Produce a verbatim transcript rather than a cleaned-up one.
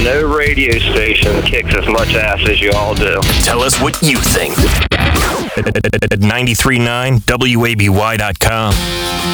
no radio station kicks as much ass as you all do. Tell us what you think at ninety-three point nine W A B Y dot com.